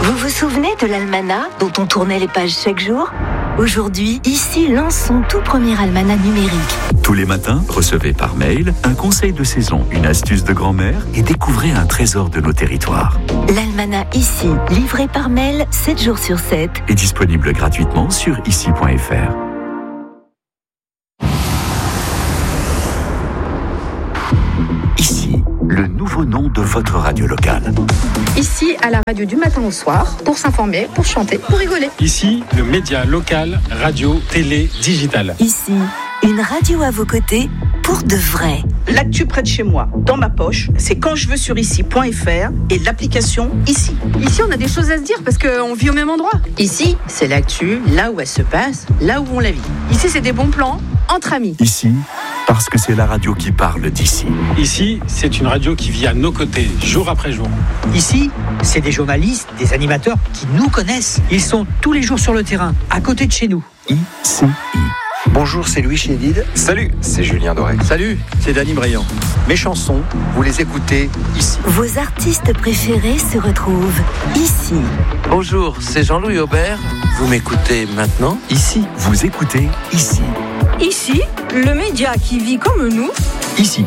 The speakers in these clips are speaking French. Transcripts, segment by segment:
Vous vous souvenez de l'almanach dont on tournait les pages chaque jour ? Aujourd'hui, ici lance son tout premier almanach numérique. Tous les matins, recevez par mail un conseil de saison, une astuce de grand-mère et découvrez un trésor de nos territoires. L'almanach ici, livré par mail 7 jours sur 7. Est disponible gratuitement sur ici.fr. Ici, le nouveau nom de votre radio locale. Ici, à la radio du matin au soir, pour s'informer, pour chanter, pour rigoler. Ici, le média local, radio, télé, digital. Ici, une radio à vos côtés pour de vrai. L'actu près de chez moi, dans ma poche, c'est quand je veux sur ici.fr et l'application Ici. Ici, on a des choses à se dire parce qu'on vit au même endroit. Ici, c'est l'actu, là où elle se passe, là où on la vit. Ici, c'est des bons plans entre amis. Ici, parce que c'est la radio qui parle d'ici. Ici, c'est une radio qui vit à nos côtés, jour après jour. Ici, c'est des journalistes, des animateurs qui nous connaissent. Ils sont tous les jours sur le terrain, à côté de chez nous. ICI. Bonjour, c'est Louis Chédid. Salut, c'est Julien Doré. Salut, c'est Dany Briand. Mes chansons, vous les écoutez ici. Vos artistes préférés se retrouvent ici. Bonjour, c'est Jean-Louis Aubert. Vous m'écoutez maintenant ici. Vous écoutez ici. Ici, le média qui vit comme nous. Ici.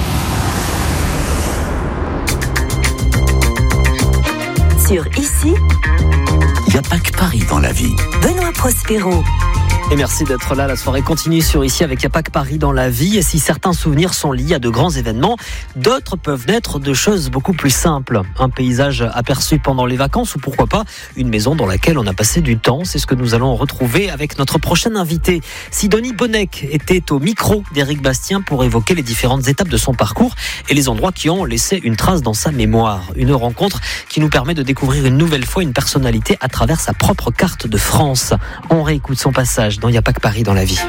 Sur Ici, Il n'y a pas que Paris dans la vie. Benoît Prospero. Et merci d'être là, la soirée continue sur Ici avec Y'a pas que Paris dans la vie. Et si certains souvenirs sont liés à de grands événements, d'autres peuvent naître de choses beaucoup plus simples. Un paysage aperçu pendant les vacances ou pourquoi pas une maison dans laquelle on a passé du temps. C'est ce que nous allons retrouver avec notre prochaine invitée. Sidonie Bonnec était au micro d'Éric Bastien pour évoquer les différentes étapes de son parcours et les endroits qui ont laissé une trace dans sa mémoire. Une rencontre qui nous permet de découvrir une nouvelle fois une personnalité à travers sa propre carte de France. On réécoute son passage dans Il n'y a pas que Paris dans la vie.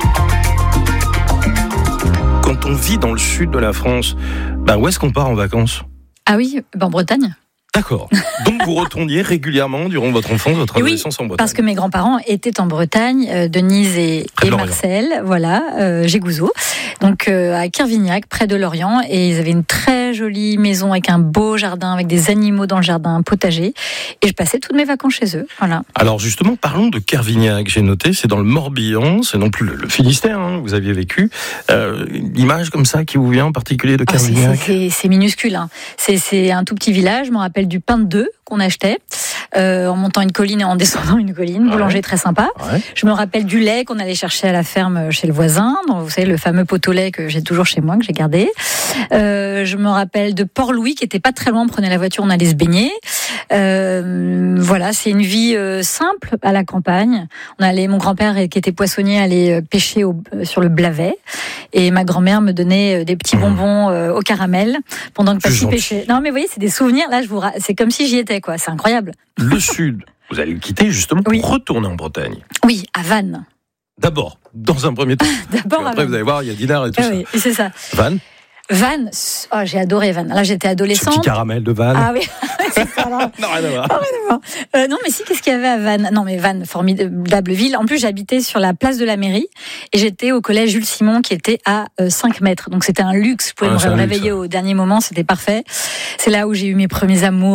Quand on vit dans le sud de la France, où est-ce qu'on part en vacances ? Ah oui, en Bretagne. D'accord. Donc vous retourniez régulièrement durant votre enfance, votre adolescence en Bretagne. Parce que mes grands-parents étaient en Bretagne, Denise et Marcel, voilà, Gégouzeau, donc à Kervignac, près de Lorient, et ils avaient une très jolie maison avec un beau jardin, avec des animaux dans le jardin, un potager, et je passais toutes mes vacances chez eux. Voilà. Alors justement, parlons de Kervignac. J'ai noté, c'est dans le Morbihan, c'est non plus le Finistère, vous aviez vécu. L'image comme ça qui vous vient en particulier de Kervignac ? C'est minuscule. Hein. C'est un tout petit village. Je me rappelle du pain de d'œufs qu'on achetait en montant une colline et en descendant une colline. Boulanger très sympa. Ouais. Je me rappelle du lait qu'on allait chercher à la ferme chez le voisin. Donc, vous savez, le fameux pot au lait que j'ai toujours chez moi, que j'ai gardé. Je me rappelle de Port-Louis qui était pas très loin. On prenait la voiture, on allait se baigner. Voilà, c'est une vie simple à la campagne. Mon grand-père qui était poissonnier allait pêcher sur le Blavet et ma grand-mère me donnait des petits bonbons au caramel pendant que papy pêchait. Non mais vous voyez, c'est des souvenirs. Là, c'est comme si j'y étais, quoi. C'est incroyable. Le sud, vous allez le quitter justement pour retourner en Bretagne. Oui, à Vannes. D'abord, dans un premier temps. D'abord après, vous allez voir, il y a Dinard et tout ça. Oui, c'est ça. Vannes. Vannes, j'ai adoré Vannes. Là, j'étais adolescente. Ce petit caramel de Vannes. Ah oui, c'est ça. Non, rien à voir. Non, mais si, qu'est-ce qu'il y avait à Vannes ? Non, mais Vannes, formidable ville. En plus, j'habitais sur la place de la mairie et j'étais au collège Jules Simon qui était à 5 mètres. Donc, c'était un luxe. Je pouvais me réveiller au dernier moment, c'était parfait. C'est là où j'ai eu mes premiers amours,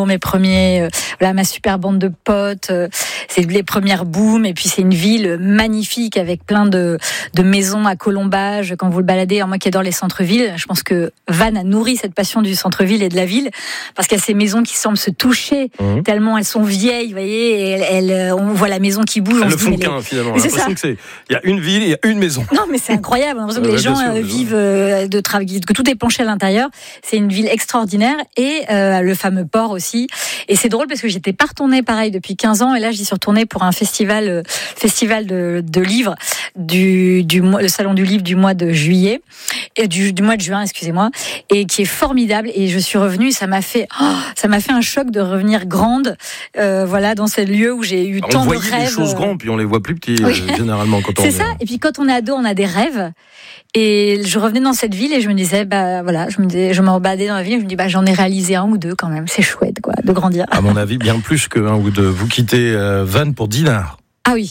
ma super bande de potes. C'est les premières booms. Et puis, c'est une ville magnifique avec plein de maisons à colombages. Quand vous le baladez, moi qui adore les centres-villes, je pense que Vannes a nourri cette passion du centre-ville et de la ville parce qu'il y a ces maisons qui semblent se toucher tellement elles sont vieilles, vous voyez, et on voit la maison qui bouge. Elles ne font qu'un finalement. On a l'impression qu'il y a une ville, il y a une maison. Non, mais c'est incroyable. On a l'impression que les gens vivent de travail, que tout est penché à l'intérieur. C'est une ville extraordinaire et le fameux port aussi. Et c'est drôle parce que j'étais pas retournée pareil depuis 15 ans et là j'y suis retournée pour un festival de livres le salon du livre du mois de juillet et du mois de juin, excusez-moi, et qui est formidable. Et je suis revenue, ça m'a fait un choc de revenir grande, voilà, dans ce lieu où j'ai eu tant de rêves. On voyait des choses grandes, puis on les voit plus petits généralement quand on. C'est ça. Et puis quand on est ado, on a des rêves. Et je revenais dans cette ville et je me disais, je me baladais dans la ville et je me dis, j'en ai réalisé un ou deux quand même. C'est chouette, quoi, de grandir. À mon avis, bien plus qu'un ou deux. Vous quittez Vannes pour Dinard. Ah oui.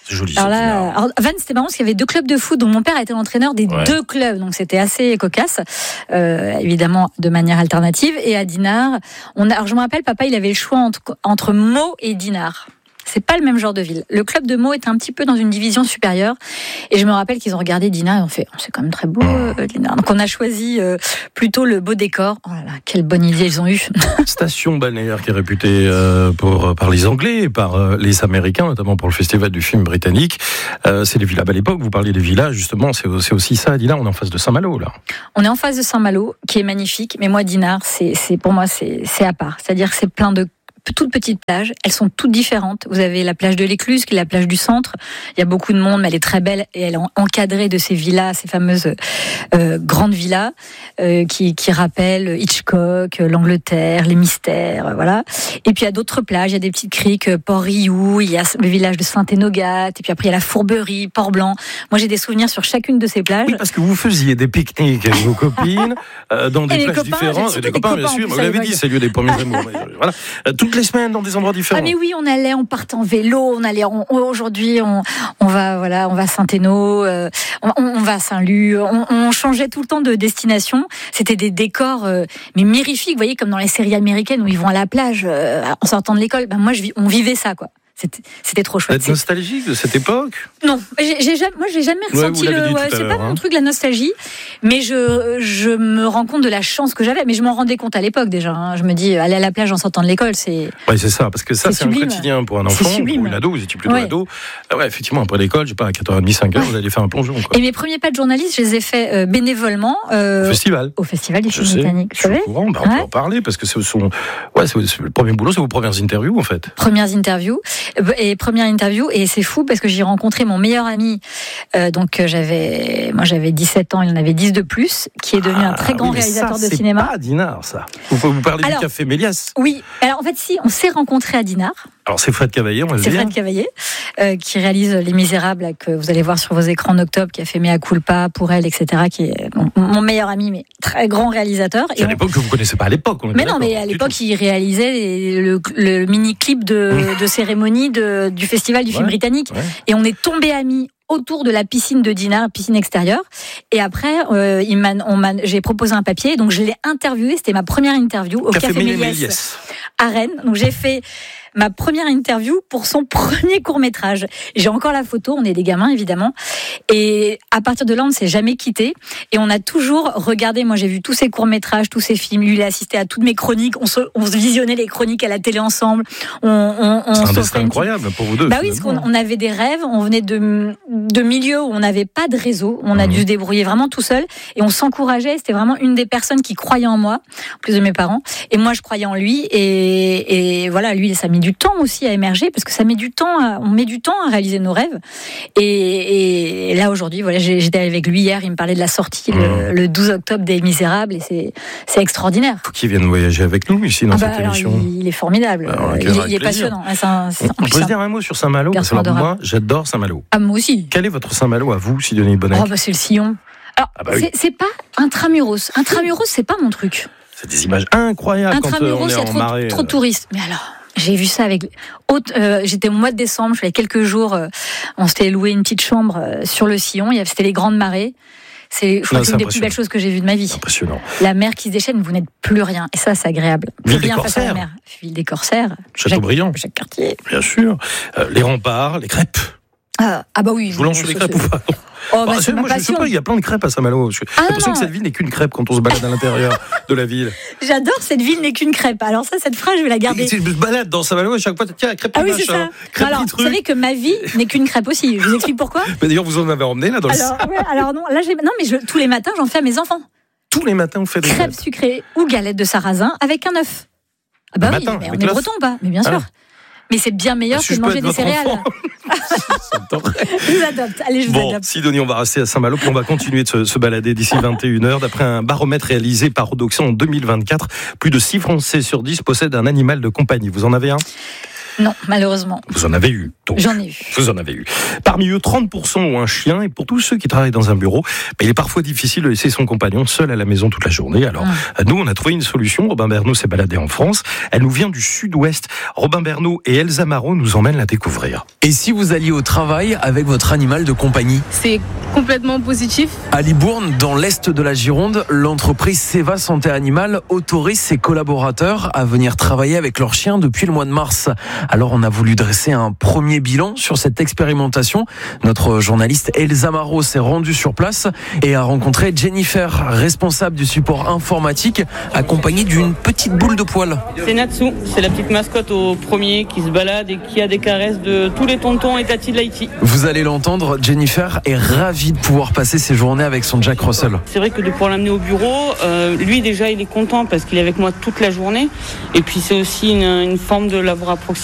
C'est joli. Alors Vannes, c'était marrant parce qu'il y avait 2 clubs de foot, dont mon père était l'entraîneur des 2 clubs, donc c'était assez cocasse, évidemment de manière alternative. Et à Dinard, alors je me rappelle, papa, il avait le choix entre Meaux et Dinard. C'est pas le même genre de ville. Le club de Meaux était un petit peu dans une division supérieure. Et je me rappelle qu'ils ont regardé Dinard et ont fait c'est quand même très beau, Dinard. Donc on a choisi plutôt le beau décor. Oh là là, quelle bonne idée ils ont eue. Station balnéaire qui est réputée par les Anglais et par les Américains, notamment pour le festival du film britannique. C'est les villas. À l'époque, vous parliez des villas, justement, c'est aussi ça. Dinard, on est en face de Saint-Malo, là. On est en face de Saint-Malo, qui est magnifique. Mais moi, Dinard, pour moi, c'est à part. C'est-à-dire que c'est plein de toutes petites plages, elles sont toutes différentes. Vous avez la plage de l'Écluse, qui est la plage du centre. Il y a beaucoup de monde, mais elle est très belle et elle est encadrée de ces villas, ces fameuses grandes villas qui rappellent Hitchcock, l'Angleterre, les mystères, voilà. Et puis il y a d'autres plages, il y a des petites criques, Port-Riou, il y a le village de Saint-Énogat, et puis après il y a la Fourberie, Port-Blanc. Moi j'ai des souvenirs sur chacune de ces plages. Oui, parce que vous faisiez des pique-niques avec vos copines dans des plages différentes. Et des copains, bien sûr. Vous l'avez dit, c'est le lieu des premiers amours. Voilà. Toutes les semaines dans des endroits différents. Ah mais oui, on partait en vélo, aujourd'hui on va à Saint-Éno, on va à Saint-Lô, on changeait tout le temps de destination. C'était des décors mais mirifiques, vous voyez, comme dans les séries américaines où ils vont à la plage en sortant de l'école. Moi on vivait ça, quoi. C'était trop chouette. Vous êtes nostalgique de cette époque ? Non, j'ai jamais ressenti c'est pas mon truc, la nostalgie, mais je me rends compte de la chance que j'avais, mais je m'en rendais compte à l'époque déjà. Hein. Je me dis, aller à la plage en sortant de l'école, c'est. Oui, c'est ça, parce que ça, c'est un quotidien pour un enfant ou une ado. Vous étiez plutôt ado. Effectivement, après l'école, je sais pas, à 4h30, 5h, vous allez faire un plongeon. Quoi. Et mes premiers pas de journaliste, je les ai faits bénévolement au festival du film britannique. Je suis au courant, on peut en parler parce que c'est le premier boulot, c'est vos premières interviews en fait. Premières interviews. Première interview, et c'est fou parce que j'ai rencontré mon meilleur ami, donc j'avais 17 ans, il en avait 10 de plus, qui est devenu un très grand réalisateur de cinéma. C'est pas à Dinard, ça. Vous parlez du Café Méliès. Oui, alors en fait si, on s'est rencontrés à Dinard. Alors c'est Fred Cavaillé, on va le dire. C'est Fred Cavaillé, qui réalise Les Misérables, que vous allez voir sur vos écrans en octobre, qui a fait Mea Culpa, Pour elle, etc., qui est mon meilleur ami, mais très grand réalisateur. Et à l'époque que vous connaissez pas à l'époque. Mais non, mais à l'époque il réalisait le mini-clip de cérémonie du festival du film britannique. Ouais. Et on est tombés amis autour de la piscine de Dinard, piscine extérieure. Et après, j'ai proposé un papier, donc je l'ai interviewé. C'était ma première interview au Café Méliès à Rennes. Donc j'ai fait ma première interview pour son premier court-métrage. J'ai encore la photo, on est des gamins évidemment. Et à partir de là, on ne s'est jamais quitté. Et on a toujours regardé, moi j'ai vu tous ses courts-métrages, tous ses films. Lui, il a assisté à toutes mes chroniques. On se visionnait les chroniques à la télé ensemble. C'est un destin incroyable pour vous deux. Bah oui, parce qu'on avait des rêves. On venait de milieux où on n'avait pas de réseau. On a dû se débrouiller vraiment tout seul. Et on s'encourageait. C'était vraiment une des personnes qui croyait en moi, en plus de mes parents. Et moi, je croyais en lui. Et voilà, lui, ça a mis du temps aussi à émerger, parce que ça met du temps, on met du temps à réaliser nos rêves. Et là aujourd'hui, voilà, j'étais avec lui hier, il me parlait de la sortie le 12 octobre des Misérables, et c'est extraordinaire. Faut qu'il vienne voyager avec nous ici dans cette émission. Il est formidable, il est passionnant. On peut se dire un mot sur Saint-Malo, parce que moi j'adore Saint-Malo. Ah, moi aussi. Quel est votre Saint-Malo à vous, Sidonie Bonnec ? C'est le Sillon. Alors, c'est pas Intramuros. Intramuros, c'est pas mon truc. C'est des images incroyables quand on est en marée. Trop de touristes. Mais alors, j'ai vu ça avec j'étais au mois de décembre, je fais quelques jours, on s'était loué une petite chambre sur le Sillon, c'était les grandes marées. Je crois que c'est une des plus belles choses que j'ai vues de ma vie. Impressionnant. La mer qui se déchaîne, vous n'êtes plus rien. Et ça, c'est agréable. Ville des Corsaires. Ville des Corsaires. Châteaubriand. Jacques Cartier. Bien sûr. Les remparts, les crêpes. Ah bah oui. Je vous lance sur les crêpes ou pas? Moi, je sais pas, il y a plein de crêpes à Saint-Malo. J'ai l'impression que cette ville n'est qu'une crêpe quand on se balade à l'intérieur de la ville. J'adore, cette ville n'est qu'une crêpe. Alors cette phrase, je vais la garder. Je me balade dans Saint-Malo et chaque fois, tiens, crêpe oui, c'est ça. Alors, vous savez que ma vie n'est qu'une crêpe aussi. Je vous explique pourquoi. Mais d'ailleurs, vous en avez emmené là dans alors non, là, tous les matins, j'en fais à mes enfants. Tous les matins, vous faites des crêpes sucrées ou galettes de sarrasin avec un œuf. Ah bah oui, mais on est bretons ou pas? Mais bien sûr. Mais c'est bien meilleur que de manger des céréales. Je vous adopte. Allez, je vous adopte. Sidonie, on va rester à Saint-Malo, puis on va continuer de se balader d'ici 21h. D'après un baromètre réalisé par Odoxa en 2024, plus de 6 Français sur 10 possèdent un animal de compagnie. Vous en avez un ? Non, malheureusement. Vous en avez eu. Donc, j'en ai eu. Vous en avez eu. Parmi eux, 30% ont un chien. Et pour tous ceux qui travaillent dans un bureau, il est parfois difficile de laisser son compagnon seul à la maison toute la journée. Alors, nous, on a trouvé une solution. Robin Bernot s'est baladé en France. Elle nous vient du sud-ouest. Robin Bernot et Elsa Marot nous emmènent la découvrir. Et si vous alliez au travail avec votre animal de compagnie ? C'est complètement positif. À Libourne, dans l'est de la Gironde, l'entreprise Seva Santé Animale autorise ses collaborateurs à venir travailler avec leur chien depuis le mois de mars. Alors on a voulu dresser un premier bilan sur cette expérimentation. Notre journaliste Elsa Marot s'est rendue sur place et a rencontré Jennifer, responsable du support informatique, accompagnée d'une petite boule de poils. C'est Natsu, c'est la petite mascotte au premier qui se balade et qui a des caresses de tous les tontons et tatis de l'Haïti. Vous allez l'entendre, Jennifer est ravie de pouvoir passer ses journées avec son Jack Russell. C'est vrai que de pouvoir l'amener au bureau, lui déjà il est content parce qu'il est avec moi toute la journée. Et puis c'est aussi une forme de l'avoir à proximité.